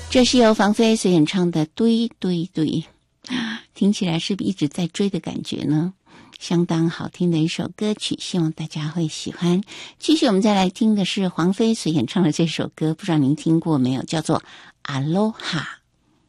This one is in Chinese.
这是由房飞所演唱的堆堆堆，听起来是不是一直在追的感觉呢？相当好听的一首歌曲，希望大家会喜欢。继续我们再来听的是黄飞所演唱的这首歌，不知道您听过没有，叫做阿罗哈。